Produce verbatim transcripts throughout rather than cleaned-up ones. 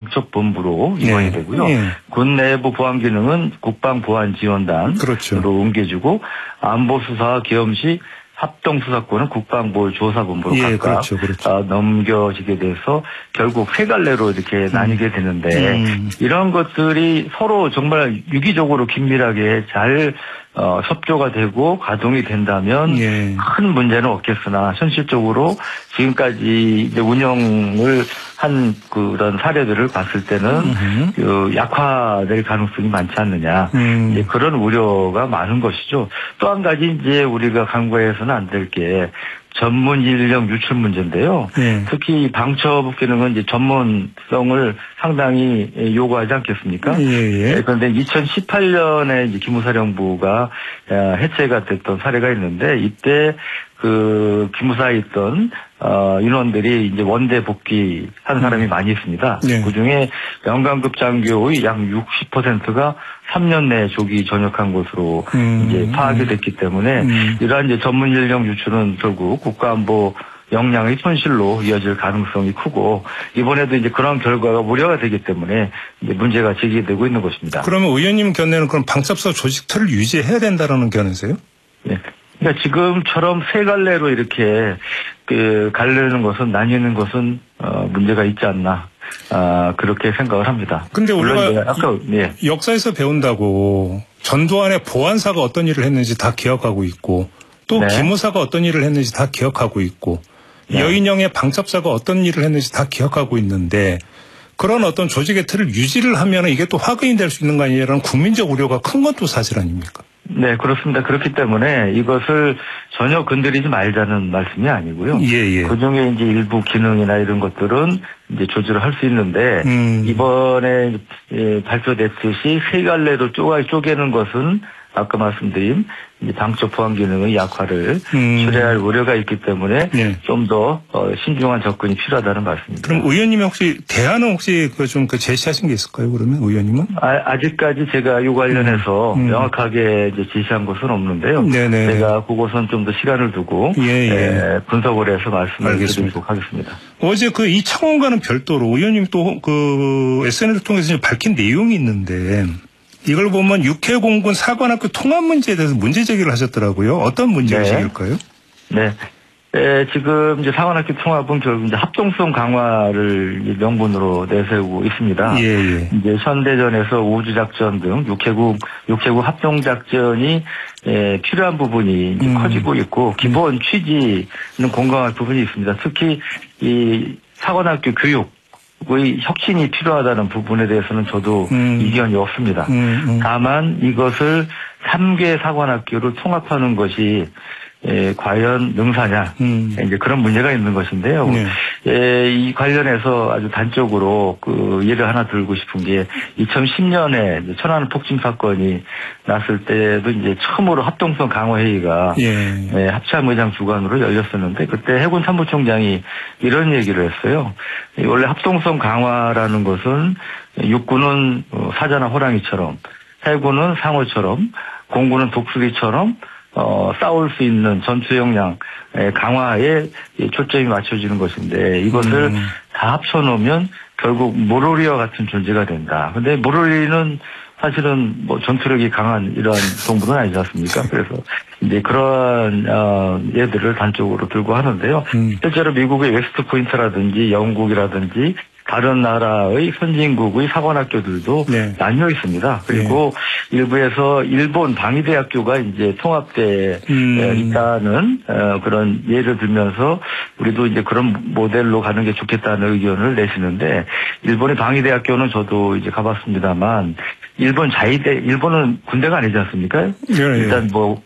방첩본부로 이관이 네. 되고요. 네. 군 내부 보안 기능은 국방보안지원단으로 그렇죠. 옮겨지고 안보수사와 계엄시 합동수사권은 국방보조사본부로 예, 각각 그렇죠, 그렇죠. 어, 넘겨지게 돼서 결국 세 갈래로 이렇게 음. 나뉘게 되는데 음. 이런 것들이 서로 정말 유기적으로 긴밀하게 잘 어, 협조가 되고 가동이 된다면 예. 큰 문제는 없겠으나 현실적으로 지금까지 이제 운영을 한 그런 사례들을 봤을 때는 그 약화될 가능성이 많지 않느냐 음. 이제 그런 우려가 많은 것이죠. 또 한 가지 이제 우리가 간과해서는 안 될 게 전문 인력 유출 문제인데요. 네. 특히 방첩 기능은 이제 전문성을 상당히 요구하지 않겠습니까? 예, 예. 그런데 이천십팔 년에 이제 기무사령부가 해체가 됐던 사례가 있는데 이때 그 기무사에 있던 어 인원들이 이제 원대 복귀한 사람이 음. 많이 있습니다. 네. 그중에 연관급 장교의 약 육십 퍼센트가 삼 년 내에 조기 전역한 것으로 음. 이제 파악이 됐기 때문에 음. 이러한 이제 전문 인력 유출은 결국 국가안보 역량의 손실로 이어질 가능성이 크고 이번에도 이제 그런 결과가 우려가 되기 때문에 이제 문제가 제기되고 있는 것입니다. 그러면 의원님 견해는 그럼 방첩사 조직 틀을 유지해야 된다라는 견해세요? 네. 그러니까 지금처럼 세 갈래로 이렇게 그 갈르는 것은 나뉘는 것은 어 문제가 있지 않나 아 그렇게 생각을 합니다. 근데 우리가 아까 네. 역사에서 배운다고 전두환의 보안사가 어떤 일을 했는지 다 기억하고 있고 또 네. 기무사가 어떤 일을 했는지 다 기억하고 있고 네. 여인영의 방첩사가 어떤 일을 했는지 다 기억하고 있는데 그런 어떤 조직의 틀을 유지를 하면 이게 또 화근이 될 수 있는 거 아니냐라는 국민적 우려가 큰 건 또 사실 아닙니까? 네, 그렇습니다. 그렇기 때문에 이것을 전혀 건드리지 말자는 말씀이 아니고요. 예, 예. 그 중에 이제 일부 기능이나 이런 것들은 이제 조절을 할 수 있는데, 음. 이번에 예, 발표됐듯이 세 갈래로 쪼가, 쪼개는 것은 아까 말씀드린 이제 방첩 보안 기능의 약화를 음. 초래할 우려가 있기 때문에 네. 좀 더 어, 신중한 접근이 필요하다는 말씀입니다. 그럼 의원님이 혹시 대안은 혹시 그 좀 그 제시하신 게 있을까요? 그러면 의원님은? 아, 아직까지 제가 이 관련해서 음. 음. 명확하게 이제 제시한 것은 없는데요. 네네. 제가 그것은 좀 더 시간을 두고 예, 예. 에, 분석을 해서 말씀을 드리도록 하겠습니다. 어제 그 이 청원과는 별도로 의원님 또 그 에스엔에스를 통해서 밝힌 내용이 있는데. 이걸 보면 육해 공군 사관학교 통합 문제에 대해서 문제 제기를 하셨더라고요. 어떤 문제 의식일까요? 네. 네. 지금 이제 사관학교 통합은 결국 이제 합동성 강화를 이제 명분으로 내세우고 있습니다. 예, 예. 이제 현대전에서 우주작전 등 육해국, 육해국 합동작전이 예, 필요한 부분이 이제 음. 커지고 있고 기본 음. 취지는 공감할 부분이 있습니다. 특히 이 사관학교 교육 의 혁신이 필요하다는 부분에 대해서는 저도 음. 이견이 없습니다. 음, 음. 다만 이것을 삼 개 사관학교로 통합하는 것이 에, 과연 능사냐 음. 이제 그런 문제가 있는 것인데요. 네. 에, 이 관련해서 아주 단적으로 그 예를 하나 들고 싶은 게 이천십 년에 천안 폭침 사건이 났을 때도 이제 처음으로 합동성 강화 회의가 예. 에, 합참의장 주관으로 열렸었는데 그때 해군 참모총장이 이런 얘기를 했어요. 원래 합동성 강화라는 것은 육군은 사자나 호랑이처럼, 해군은 상어처럼, 공군은 독수리처럼 어, 싸울 수 있는 전투 역량 강화에 초점이 맞춰지는 것인데 이것을 음. 다 합쳐놓으면 결국 모로리와 같은 존재가 된다. 근데 모로리는 사실은 뭐 전투력이 강한 이런 동물은 아니지 않습니까? 그래서 이제 그런 어, 예들을 단적으로 들고 하는데요. 음. 실제로 미국의 웨스트 포인트라든지 영국이라든지 다른 나라의 선진국의 사관학교들도 네. 나뉘어 있습니다. 그리고 네. 일부에서 일본 방위대학교가 이제 통합돼 음. 있다는 그런 예를 들면서 우리도 이제 그런 모델로 가는 게 좋겠다는 의견을 내시는데 일본의 방위대학교는 저도 이제 가봤습니다만 일본 자위대 일본은 군대가 아니지 않습니까? 네. 일단 뭐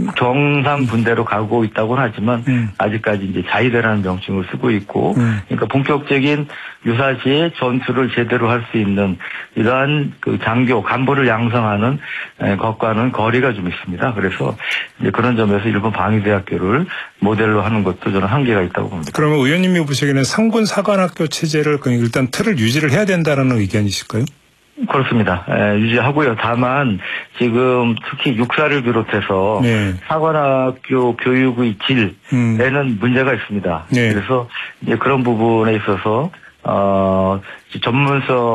정상 군대로 가고 있다고는 하지만 음. 아직까지 이제 자위대라는 명칭을 쓰고 있고 음. 그러니까 본격적인 유사시에 전투를 제대로 할 수 있는 이러한 그 장교 간부를 양성하는 것과는 거리가 좀 있습니다. 그래서 이제 그런 점에서 일본 방위대학교를 모델로 하는 것도 저는 한계가 있다고 봅니다. 그러면 의원님이 보시기에는 상군 사관학교 체제를 일단 틀을 유지를 해야 된다는 의견이실까요? 그렇습니다. 에, 유지하고요. 다만 지금 특히 육사를 비롯해서 네. 사관학교 교육의 질에는 음. 문제가 있습니다. 네. 그래서 이제 그런 부분에 있어서 어 전문성